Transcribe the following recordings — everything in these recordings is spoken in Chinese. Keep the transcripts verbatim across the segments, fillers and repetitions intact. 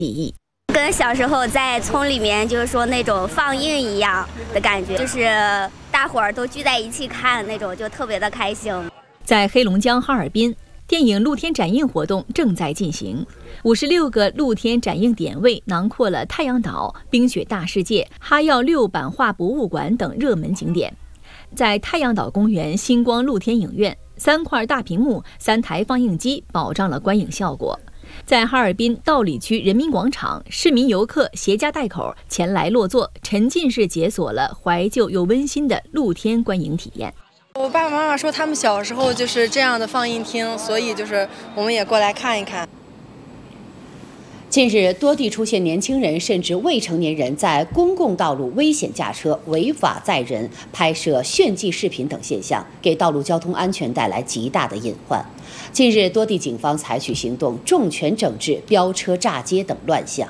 意义。 跟小时候在村里面就是说那种放映一样的感觉，就是大伙儿都聚在一起看那种，就特别的开心。 在黑龙江哈尔滨，电影露天展映活动正在进行，五十六个露天展映点位囊括了太阳岛、冰雪大世界、哈药六版画博物馆等热门景点。在太阳岛公园星光露天影院，三块大屏幕、三台放映机保障了观影效果。在哈尔滨道里区人民广场，市民游客携家带口前来落座，沉浸式解锁了怀旧又温馨的露天观影体验。 我爸爸妈妈说他们小时候就是这样的放映厅，所以就是我们也过来看一看。 近日，多地出现年轻人甚至未成年人在公共道路危险驾车、违法载人、拍摄炫技视频等现象，给道路交通安全带来极大的隐患。近日，多地警方采取行动，重拳整治飙车炸街等乱象。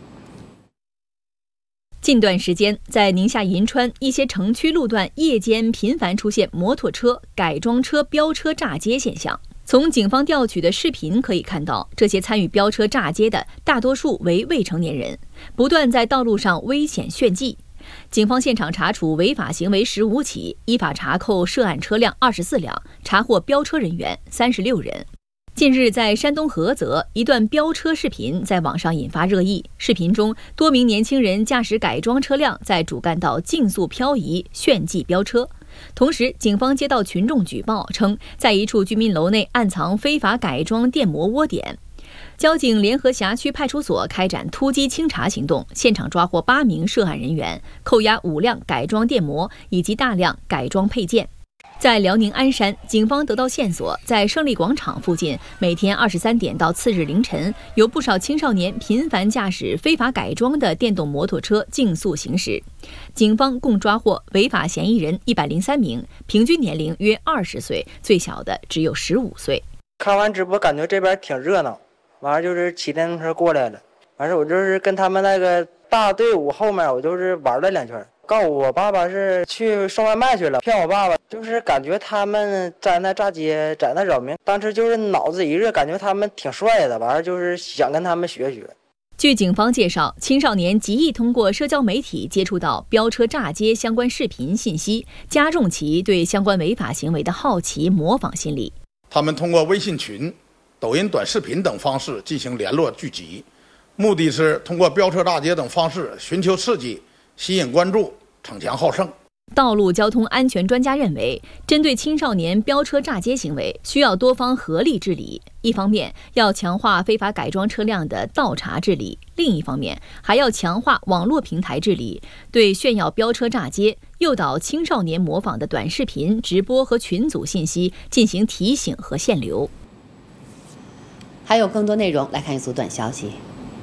近段时间，在宁夏银川一些城区路段夜间频繁出现摩托车、改装车飙车炸街现象。从警方调取的视频可以看到，这些参与飙车炸街的大多数为未成年人，不断在道路上危险炫技。警方现场查处违法行为十五起，依法查扣涉案车辆二十四辆，查获飙车人员三十六人。近日，在山东菏泽，一段飙车视频在网上引发热议。视频中，多名年轻人驾驶改装车辆在主干道竞速漂移，炫技飙车。同时，警方接到群众举报称，在一处居民楼内暗藏非法改装电摩窝点。交警联合辖区派出所开展突击清查行动，现场抓获八名涉案人员，扣押五辆改装电摩以及大量改装配件。在辽宁鞍山，警方得到线索，在胜利广场附近，每天二十三点到次日凌晨，有不少青少年频繁驾驶非法改装的电动摩托车竞速行驶。警方共抓获违法嫌疑人一百零三名，平均年龄约二十岁，最小的只有十五岁。 看完直播，感觉这边挺热闹，完了就是骑电动车过来了，完事我就是跟他们那个大队伍后面，我就是玩了两圈。告诉我爸爸是去送外卖去了，骗我爸爸，就是感觉他们在那炸街，在那扰民，当时就是脑子一热，感觉他们挺帅的，完了就是想跟他们学学。 据警方介绍，青少年极易通过社交媒体接触到飙车炸街相关视频信息，加重其对相关违法行为的好奇模仿心理。 他们通过微信群、抖音短视频等方式进行联络聚集，目的是通过飙车炸街等方式寻求刺激，吸引关注，逞强好胜。 道路交通安全专家认为，针对青少年飙车炸街行为，需要多方合力治理。一方面要强化非法改装车辆的倒查治理，另一方面还要强化网络平台治理，对炫耀飙车炸街、诱导青少年模仿的短视频、直播和群组信息进行提醒和限流。 还有更多内容，来看一组短消息。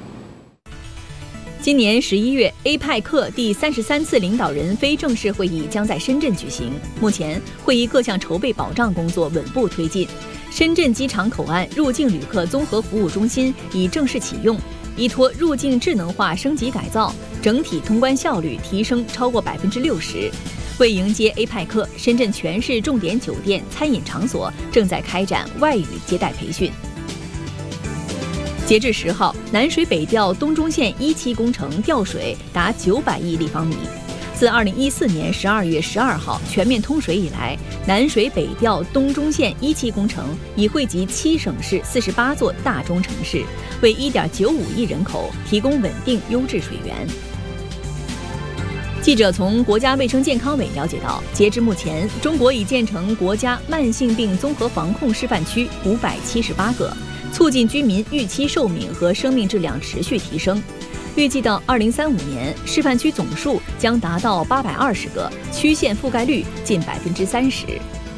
今年十一月 ，A 派克第三十三次领导人非正式会议将在深圳举行。目前，会议各项筹备保障工作稳步推进。深圳机场口岸入境旅客综合服务中心已正式启用，依托入境智能化升级改造，整体通关效率提升超过百分之六十。为迎接 A 派克，深圳全市重点酒店、餐饮场所正在开展外语接待培训。截至十号，南水北调东中线一期工程调水达九百亿立方米。自二零一四年十二月十二号全面通水以来，南水北调东中线一期工程已惠及七省市四十八座大中城市，为一点九五亿人口提供稳定优质水源。记者从国家卫生健康委了解到，截至目前，中国已建成国家慢性病综合防控示范区五百七十八个。促进居民预期寿命和生命质量持续提升。预计到二零三五年，示范区总数将达到八百二十个，区县覆盖率近百分之三十。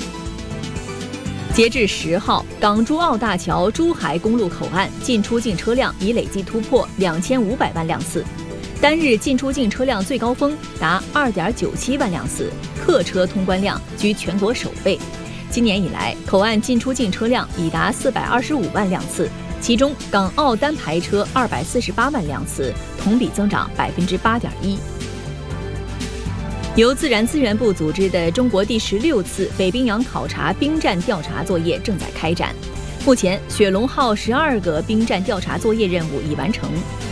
截至十号，港珠澳大桥珠海公路口岸进出境车辆已累计突破两千五百万辆次，单日进出境车辆最高峰达二点九七万辆次，客车通关量居全国首位。今年以来，口岸进出境车辆已达四百二十五万辆次，其中港澳单排车二百四十八万辆次，同比增长百分之八点一。由自然资源部组织的中国第十六次北冰洋考察冰站调查作业正在开展。目前，雪龙号十二个冰站调查作业任务已完成，